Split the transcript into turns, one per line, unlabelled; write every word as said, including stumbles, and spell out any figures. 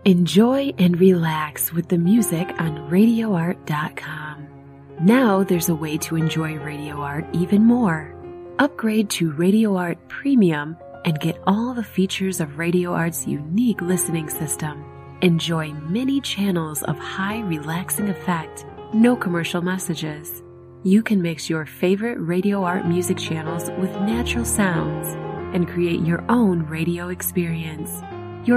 Enjoy and relax with the music on radio art dot com. Now there's a way to enjoy Radio Art even more. Upgrade to Radio Art Premium and get all the features of Radio Art's unique listening system. Enjoy many channels of high relaxing effect, no commercial messages. You can mix your favorite Radio Art music channels with natural sounds and create your own radio experience.